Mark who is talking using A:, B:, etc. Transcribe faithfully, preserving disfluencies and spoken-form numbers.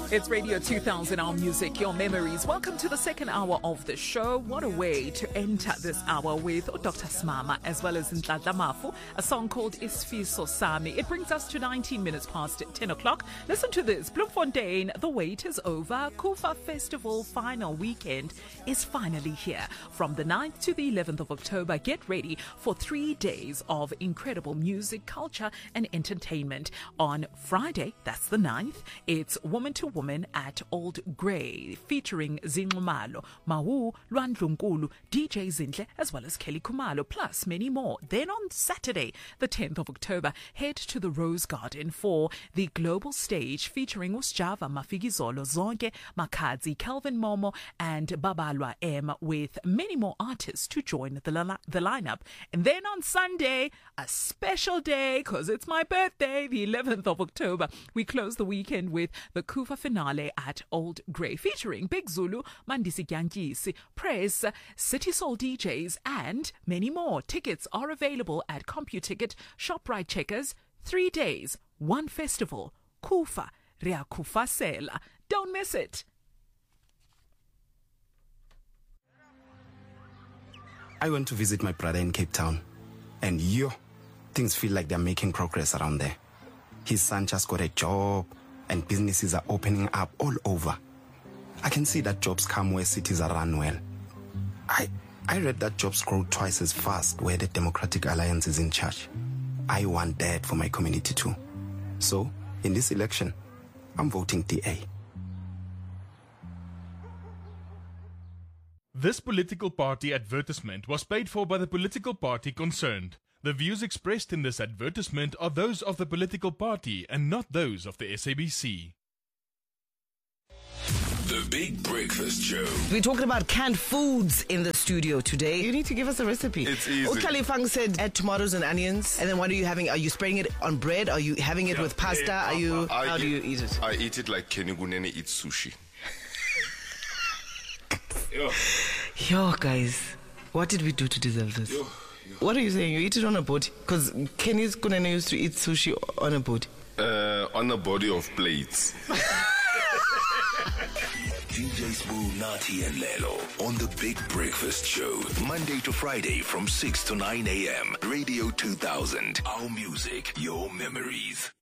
A: It's Radio two thousand, our music, your memories. Welcome to the second hour of the show. What a way to enter this hour with Doctor Smama as well as Nhlanhla Mafu, a song called Isifiso Sami. It brings us to nineteen minutes past ten o'clock. Listen to this. Bloemfontein, the wait is over. Kufa Festival final weekend is finally here. From the ninth to the eleventh of October, get ready for three days of incredible music, culture and entertainment. On Friday, that's the ninth, it's Woman to Woman at Old Grey, featuring Zinxumalo, Mawu, Lwandlunkulu, D J Zinhle, as well as Kelly Kumalo, plus many more. Then on Saturday, the tenth of October, head to the Rose Garden for the global stage featuring Usjava, Mafikizolo, Zonke, Makadzi, Calvin Momo, and Babalwa M, with many more artists to join the, li- the lineup. And then on Sunday, a special day, because it's my birthday, the eleventh of October, we close the weekend with the Kufa finale at Old Grey, featuring Big Zulu, Mandisi Gyankisi, Press, City Soul D Js, and many more. Tickets are available at CompuTicket, ShopRite Checkers. Three days, one festival. Kufa, Rea Kufa Sela. Don't miss it.
B: I went to visit my brother in Cape Town, and yo, things feel like they're making progress around there. His son just got a job, and businesses are opening up all over. I can see that jobs come where cities are run well. I I read that jobs grow twice as fast where the Democratic Alliance is in charge. I want that for my community too. So, in this election, I'm voting D A.
C: This political party advertisement was paid for by the political party concerned. The views expressed in this advertisement are those of the political party and not those of the S A B C.
D: The Big Breakfast Show.
E: We're talking about canned foods in the studio today. You need to give us a recipe.
D: It's easy.
E: Ukalifang said add tomatoes and onions. And then what are you having? Are you spraying it on bread? Are you having it
D: Yeah,
E: with pasta?
D: eh,
E: Are you?
D: I
E: How
D: eat,
E: do you eat it?
D: I eat it like Kenny Gunene eats sushi. Yo.
E: Yo, guys, what did we do to deserve this?
D: Yo, yo.
E: What are you saying? You eat it on a boat? Because Kenny's Kunene used to eat sushi on a boat.
D: Uh, on a body of plates.
F: D J Smooth, Nati and Lelo on the Big Breakfast Show. Monday to Friday from six to nine a.m. Radio two thousand. Our music, your memories.